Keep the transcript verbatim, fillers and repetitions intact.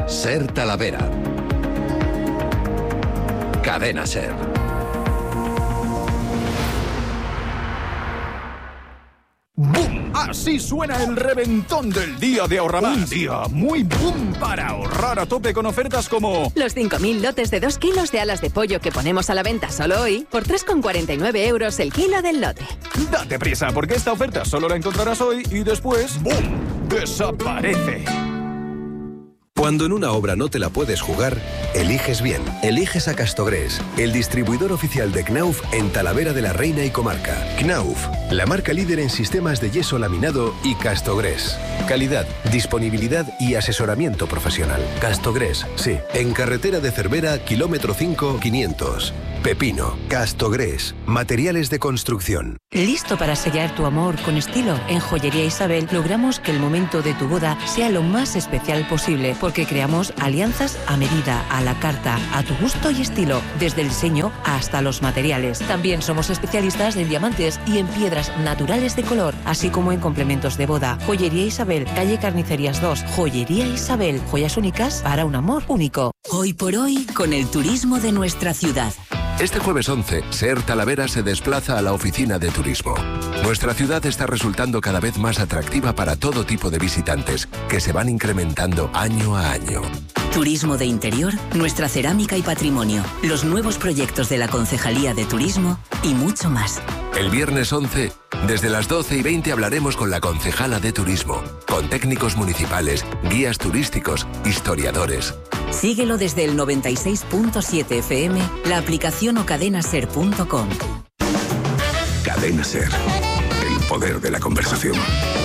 Ser Talavera. Cadena Ser. ¡Bum! Así suena el reventón del día de Ahorramás. Un día muy boom para ahorrar a tope con ofertas como... Los cinco mil lotes de dos kilos de alas de pollo que ponemos a la venta solo hoy por tres con cuarenta y nueve euros el kilo del lote. Date prisa, porque esta oferta solo la encontrarás hoy y después... ¡bum! ¡Desaparece! Cuando en una obra no te la puedes jugar, eliges bien. Eliges a Castogrés, el distribuidor oficial de Knauf en Talavera de la Reina y Comarca. Knauf, la marca líder en sistemas de yeso laminado y Castogrés. Calidad, disponibilidad y asesoramiento profesional. Castogrés, sí. En carretera de Cervera, kilómetro cinco, quinientos. Pepino, Castogrés, materiales de construcción. ¿Listo para sellar tu amor con estilo? En Joyería Isabel logramos que el momento de tu boda sea lo más especial posible, porque creamos alianzas a medida, a la carta, a tu gusto y estilo, desde el diseño hasta los materiales. También somos especialistas en diamantes y en piedras naturales de color, así como en complementos de boda. Joyería Isabel, calle Carnicerías dos. Joyería Isabel, joyas únicas para un amor único. Hoy por hoy, con el turismo de nuestra ciudad. Este jueves once, Ser Talavera se desplaza a la oficina de turismo. Nuestra ciudad está resultando cada vez más atractiva para todo tipo de visitantes, que se van incrementando año a año. Turismo de interior, nuestra cerámica y patrimonio, los nuevos proyectos de la Concejalía de Turismo y mucho más. El viernes once, desde las doce y veinte hablaremos con la concejala de Turismo, con técnicos municipales, guías turísticos, historiadores. Síguelo desde el noventa y seis punto siete F M, la aplicación o cadenaser punto com. Cadena Ser, el poder de la conversación.